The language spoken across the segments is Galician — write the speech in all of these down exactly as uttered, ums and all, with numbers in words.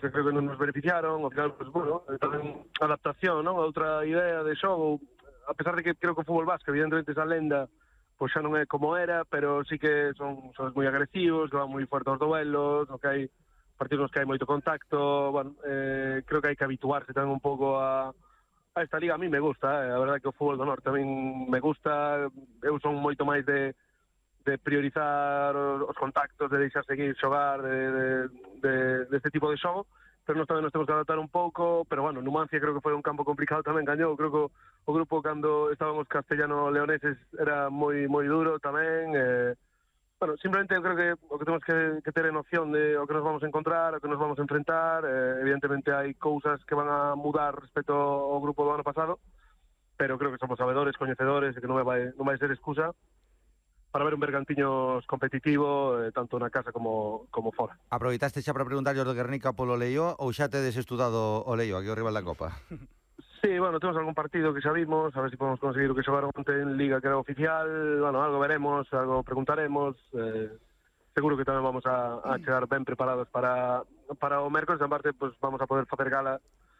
que creo que non nos beneficiaron. Ao final, pues, bueno, tamén adaptación, non? Outra idea de xogo, a pesar de que creo que o fútbol vasco, evidentemente, esa lenda, pois xa non é como era, pero sí que son, son moi agresivos, que van moi fuertes aos duelos, no que hai partidos nos que hai moito contacto. Bueno, eh, creo que hai que habituarse tamén un pouco a, a esta liga. A mí me gusta, eh, a verdade que o fútbol do norte tamén me gusta. Eu son moito máis de de priorizar os contactos, de deixar seguir xogar, de, de, de, de este tipo de xogo, pero nós tamén nos temos que adaptar un pouco. Pero bueno, Numancia creo que foi un campo complicado tamén, gañou. Creo que o, o grupo cando estábamos castellano-leoneses era moi moi duro tamén. Eh, bueno, simplemente eu creo que o que temos que, que ter é noción de o que nos vamos a encontrar, o que nos vamos a enfrentar. Eh, evidentemente hai cousas que van a mudar respecto ao grupo do ano pasado, pero creo que somos sabedores, coñecedores, e que non vai, non vai ser excusa para ver un Bergantiños competitivo, eh, tanto na casa como, como fora. Aproveitaste xa para preguntar do Guernica polo Leio ou xa tedes estudado o Leio, aquí o rival da Copa? Sí, bueno, temos algún partido que xa vimos, a ver se si podemos conseguir o que xogaron onte en Liga, que era oficial. Bueno, algo veremos, algo preguntaremos. Eh, seguro que tamén vamos a, a chegar ben preparados para, para o mércoles. En parte, pues, vamos a poder facer gala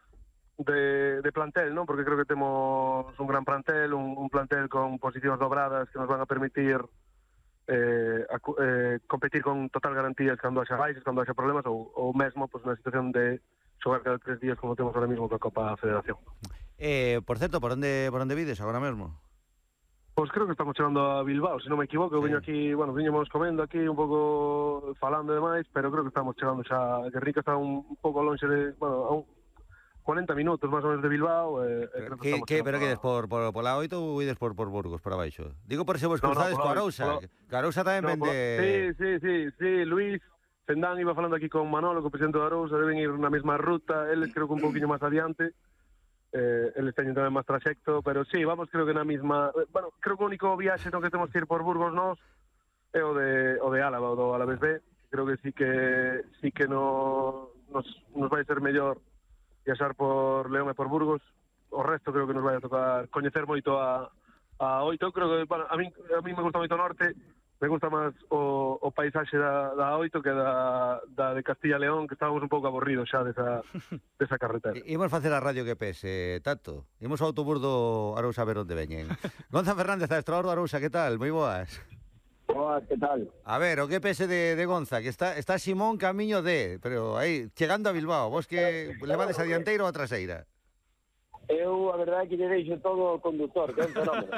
de, de plantel, ¿no? Porque creo que temos un gran plantel, un, un plantel con posicións dobradas que nos van a permitir Eh, a, eh, competir con total garantías cando haxa baixes, cando haxa problemas, ou, ou mesmo pues, na situación de xogar cada tres días como temos ahora mismo coa Copa Federación. Eh, por certo, por onde por onde vides agora mesmo? Pois pues creo que estamos chegando a Bilbao, se non me equivoco. Eu sí. viño aquí, bueno, viñemos comendo aquí un pouco falando e demais, pero creo que estamos chegando xa. Guernica está un, un pouco longe de, bueno, a un cuarenta minutos máis ou menos de Bilbao. Eh, pero que, que, pero que ides por, por, por la oito ou ides por, por Burgos, por abaixo? Digo por se vos cruzades no, no, co Arousa. Co Arousa tamén no, vende... Sí, sí, sí, sí, Luis Fendán iba falando aquí con Manolo, co presidente do Arousa, deben ir na mesma ruta, eles creo que un pouquinho máis adiante, eh, eles teñen tamén máis traxecto, pero sí, vamos creo que na mesma... Bueno, creo que o único viaxe no que temos que ir por Burgos nós é o de, o de Álava, o do Alavés B. Creo que sí que sí que no, nos, nos vai ser mellor viaxar por León e por Burgos. O resto creo que nos vai a tocar coñecer moito a, a Oito. Creo que, bueno, a mí, a mí me gusta moito o norte, me gusta máis o, o paisaxe da, da Oito que da, da de Castilla e León, que estábamos un pouco aburridos xa desa, desa carretera. Imos facer a radio que pese, Tato. Imos ao autobús do Arousa a ver onde veñen. Gonza Fernández, adestrador do Arousa, que tal? Moi boas. Boas, que tal? A ver, o que pese de, de Gonza, que está está Simón camiño de, pero aí, chegando a Bilbao, vos que levades a dianteira ou a traseira? Eu, a verdade, que lle deixo todo o conductor, que é un fenómeno.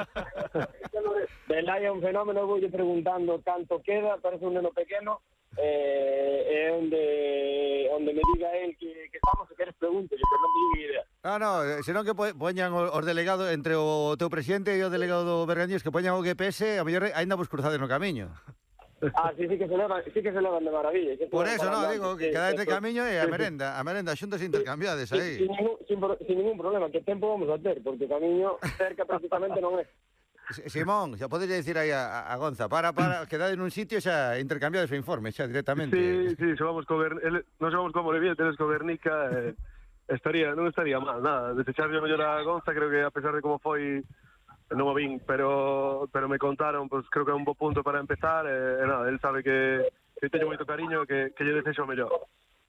Belai é un fenómeno, voulle preguntando canto queda, parece un neno pequeno, eh, é onde onde me diga el que, que estamos, se queres pregúntele, pero non teño idea. Ah, no, senón que poñan os delegados entre o teu presidente e o delegado do Bergantiños, que poñan o G P S, a mellor aínda vos cruzades no camiño. Ah, sí, sí que se levan, sí que se levan de maravilla. Por eso, no, digo, que quedades de camiño e a merenda, a merenda, xuntas intercambiades aí. Sin, sin, ningún, sin, sin ningún problema, que tempo vamos a ter, porque o camiño cerca prácticamente non é. Simón, xa podes dicir aí a, a Gonza, para, para, quedade nun sitio xa intercambiades o informe, xa directamente. Sí, sí, xogamos co Guernica, non xogamos como Leviel, tenes co Guernica, eh, estaría, non estaría mal, nada, desecharlle mellor a Gonza, creo que a pesar de como foi, non o vin, pero pero me contaron, pues creo que é un bo punto para empezar, e eh, nada, él sabe que, que teño moito cariño, que, que lle desexo o mellor.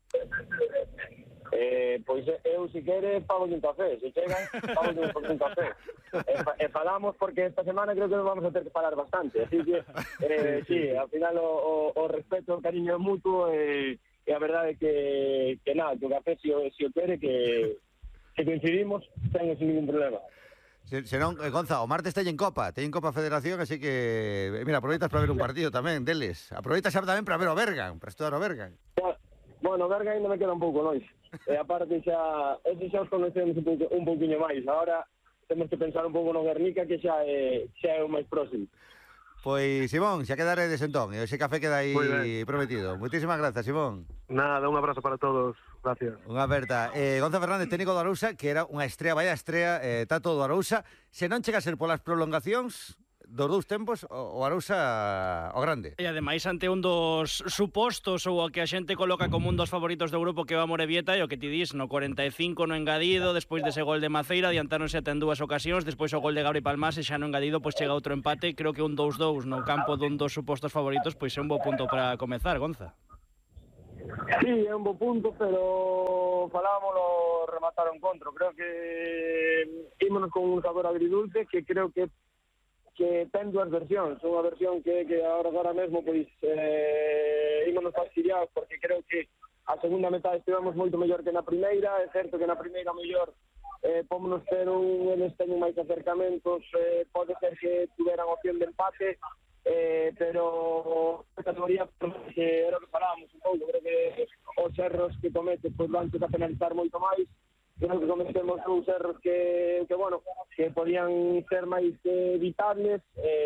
Eh, pois eu, se quere, pago un café. Se chegan, pago un café. E, e falamos porque esta semana creo que nos vamos a ter que falar bastante. Así que, eh, sí, ao final o, o, o respeto, o cariño é mutuo e, e a verdade é que, que nada, que o café, se o, se o quere, que, que coincidimos, ten sin ningún problema. Se, senón, eh, Gonza, o martes teñen Copa, teñen Copa Federación, así que, mira, aproveitas para ver un partido tamén deles. Aproveitas xa tamén para ver o Bergan, para estudar o Bergan. Bueno, Berga ainda me queda un pouco longe. E aparte xa, ese xa os conocemos un, pouco, un pouquinho máis. Agora temos que pensar un pouco no Guernica, que xa é, xa é o máis próximo. Pois, Simón, xa quedaredes entón. E ese café queda aí prometido. Moitísimas grazas, Simón. Nada, un abrazo para todos. Gracias. Unha aperta. Eh, Gonza Fernández, técnico do Arousa, que era unha estrea, vaya estrea, eh, tato do Arousa. Se non chega a ser polas prolongacións dos dous tempos, o Arousa o grande. E ademais ante un dos supostos ou o que a xente coloca como un dos favoritos do grupo, que é o Amorebieta, e o que ti dis, no cuarenta e cinco no engadido, despois dese gol de Maceira, adiantáronse ata en dúas ocasións, despois o gol de Gabri Palmás, e xa no engadido pois chega outro empate. Creo que un dous dous no campo dun dos supostos favoritos pois é un bo punto para comezar, Gonza. Sí, é un bo punto, pero falábamoslo rematar o encontro. Creo que ímonos con un sabor agridulce que creo que que ten dúas versións. Unha versión que, que agora, agora mesmo pois eh, ímonos fastidiados porque creo que a segunda metade estivemos moito mellor que na primeira. É certo que na primeira mellor eh, pómonos ter un eles teñen máis acercamentos, eh, pode ser que tuveran opción de empate, eh, pero a categoría que era o que falábamos un pouco, creo que os erros que comete pois van a penalizar moito máis. Creo que cometemos uns erros que, que bueno, que podían ser máis eh, evitables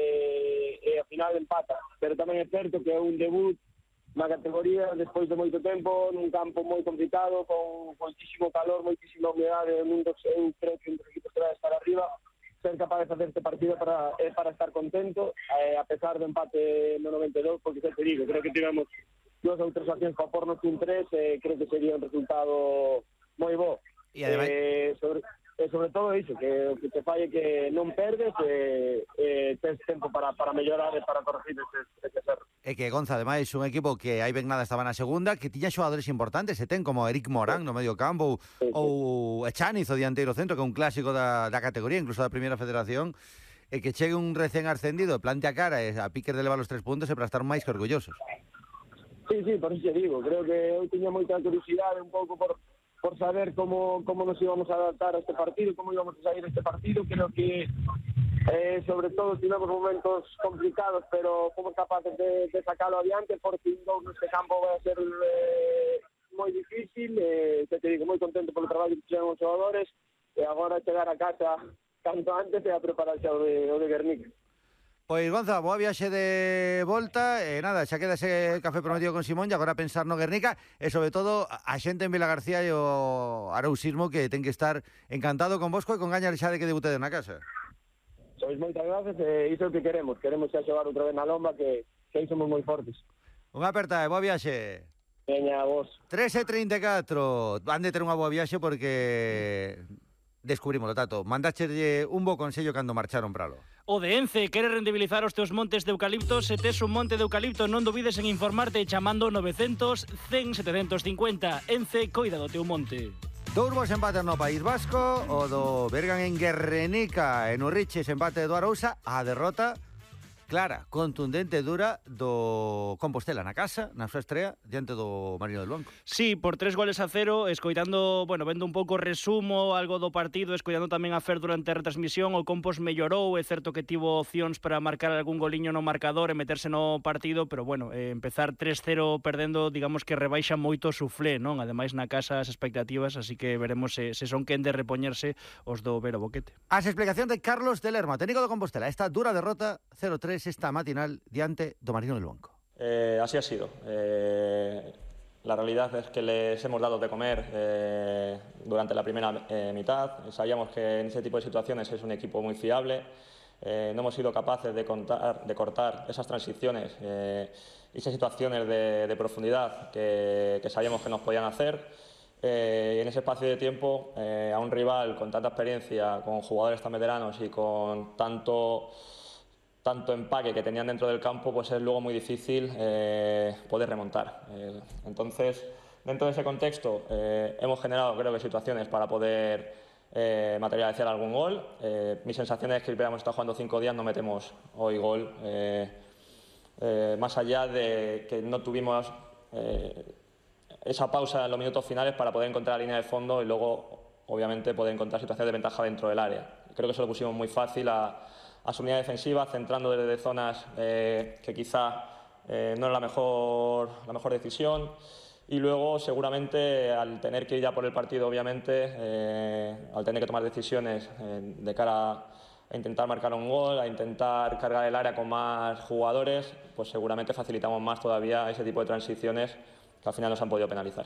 eh, e ao final empata, pero tamén é certo que é un debut na categoría despois de moito tempo, nun campo moi complicado, con moitísimo calor, moitísima humedade, nun dos, eu creo que un dos equipos que vai estar arriba, ser capaz de facer este partido para, é para estar contento, eh, a pesar do empate no noventa e dous, porque xa te digo, creo que tivemos dúas ou tres accións para pornos un tres, eh, creo que sería un resultado moi bo. E ademais... Eh, sobre, eh, sobre todo iso, que o que te falle que non perdes e eh, eh, tens tempo para, para mellorar e para corregir ese, ese erro. É que Gonza, ademais, un equipo que hai ben nada estaba na segunda, que tiña xogadores importantes, e ten como Eric Morán no medio campo, sí, sí. ou Echaniz, o dianteiro centro, que é un clásico da, da categoría, incluso da primeira federación, e que chegue un recén ascendido, plante a cara e a piques de levar os tres puntos e para estar máis que orgullosos. Sí, sí, por iso te digo, creo que eu tiña moita curiosidade un pouco por por saber como, como nos íbamos a adaptar a este partido, como íbamos a sair a este partido. Creo que eh, sobre todo tivemos momentos complicados, pero fomos capaces de, de sacarlo adiante, porque un gol neste campo vai a ser eh, moi difícil. Eh, te digo, moi contento polo traballo que fixeron os xogadores, e agora chegar a casa canto antes e a prepararse o de, o de Guernica. Pois, Gonza, boa viaxe de volta, e nada, xa queda ese café prometido con Simón, e agora pensar no Guernica, e sobre todo a xente en Vila García e o arausismo que ten que estar encantado con vosco e con gañar xa de que debutedes na casa. Sois moitas gracias, e iso é o que queremos, queremos xa xogar outra vez na lomba, que, que aí somos moi fortes. Unha aperta e boa viaxe. Veña, vos. tres e trinta e catro, van de ter unha boa viaxe porque descubrimos, Tato, mandacherlle un bo consello cando marcharon para lo. O de Ence quere rendibilizar os teus montes de eucalipto. Se tes un monte de eucalipto, non dubides en informarte chamando novecientos, cen, setecientos cincuenta. Ence, coida do teu monte. Dous vos empates no País Vasco, o do Bergan en Guernica, en Urriches empate do Arousa, a derrota clara, contundente, dura do Compostela na casa, na súa estrea, diante do Marino del Banco. Sí, por tres goles a cero, escoitando, bueno, vendo un pouco resumo, algo do partido, escoitando tamén a Fer durante a retransmisión, o Compos mellorou, é certo que tivo opcións para marcar algún goliño no marcador e meterse no partido, pero bueno, eh, empezar tres cero perdendo, digamos que rebaixa moito o suflé, non? Ademais na casa as expectativas, así que veremos se, se son quen de repoñerse os do Vero Boquete. As explicacións de Carlos de Lerma, técnico do Compostela, esta dura derrota cero tres esta matinal diante do Marino del Banco. Eh, así ha sido. Eh, la realidad es que les hemos dado de comer eh, durante la primera eh, mitad. Sabíamos que en ese tipo de situaciones es un equipo muy fiable. Eh, no hemos sido capaces de, contar, de cortar esas transiciones eh, y esas situaciones de, de profundidad que, que sabíamos que nos podían hacer. Eh, y en ese espacio de tiempo, eh, a un rival con tanta experiencia, con jugadores tan veteranos y con tanto... tanto empaque que tenían dentro del campo, pues es luego muy difícil eh, poder remontar. Eh, entonces, dentro de ese contexto, eh, hemos generado, creo que, situaciones para poder eh, materializar algún gol. Eh, mi sensación es que si hubiéramos estado jugando cinco días, no metemos hoy gol. Eh, eh, más allá de que no tuvimos eh, esa pausa en los minutos finales para poder encontrar la línea de fondo y luego, obviamente, poder encontrar situaciones de ventaja dentro del área. Creo que eso lo pusimos muy fácil a a su unidad defensiva, centrando desde zonas eh, que quizá eh, no es la mejor, la mejor decisión. Y luego, seguramente, al tener que ir ya por el partido, obviamente, eh, al tener que tomar decisiones eh, de cara a intentar marcar un gol, a intentar cargar el área con más jugadores, pues seguramente facilitamos más todavía ese tipo de transiciones que al final nos han podido penalizar.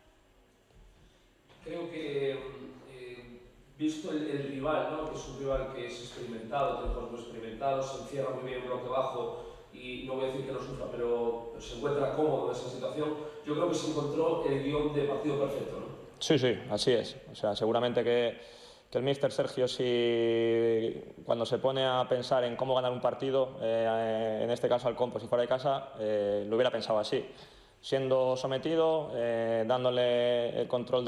Creo que... visto el, el rival, ¿no? Que es un rival que es experimentado, tiene jugadores muy experimentados, se encierra muy bien en bloque bajo y no voy a decir que no sufra, pero se encuentra cómodo en esa situación. Yo creo que se encontró el guión de partido perfecto, ¿no? Sí, sí, así es. O sea, seguramente que, que el míster Sergio, si cuando se pone a pensar en cómo ganar un partido, eh, en este caso al Compos y fuera de casa, eh, lo hubiera pensado así. siendo sometido, eh, dándole el control de